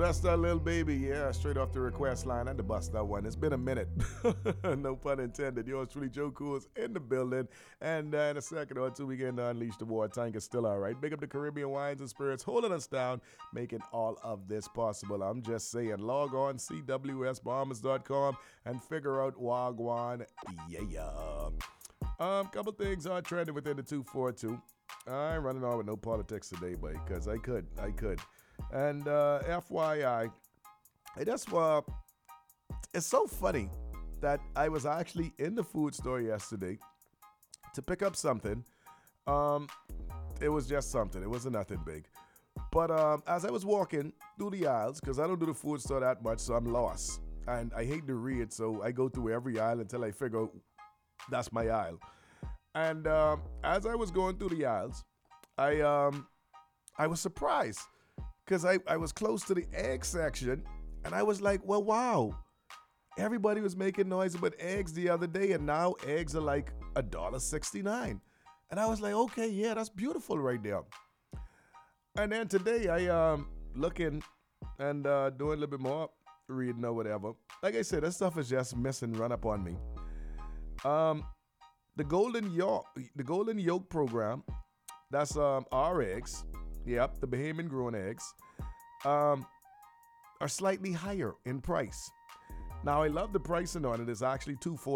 Buster, Lil Baby, yeah, straight off the request line and the Buster one. It's been a minute. No pun intended. Yours truly, Joe Cool's in the building. And in a second or two, we get to unleash the war. Tank is still all right. Big up the Caribbean wines and spirits holding us down, making all of this possible. I'm just saying, log on cwsbombers.com and figure out Wagwan. Yeah. Couple things are trending within the 242. I'm running on with no politics today, buddy, because I could. And FYI, it's so funny that I was actually in the food store yesterday to pick up something. It was just something. It wasn't nothing big. But as I was walking through the aisles, because I don't do the food store that much, so I'm lost. And I hate to read, so I go through every aisle until I figure out that's my aisle. And as I was going through the aisles, I was surprised because I was close to the egg section, and I was like, well, wow. Everybody was making noise about eggs the other day, and now eggs are like $1.69. And I was like, okay, yeah, that's beautiful right there. And then today I looking and doing a little bit more reading or whatever. Like I said, that stuff is just missing run up on me. The Golden Yolk program, that's our eggs. Yep, the Bahamian grown eggs are slightly higher in price. Now I love the pricing on it. It's actually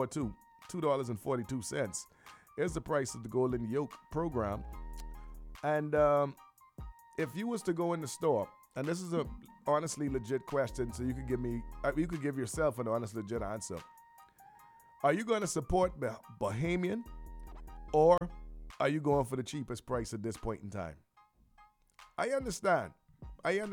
$2.42. Here's the price of the Golden Yolk program. And if you was to go in the store, and this is a honestly legit question, so you could give yourself an honest legit answer. Are you going to support Bahamian, or are you going for the cheapest price at this point in time? I understand.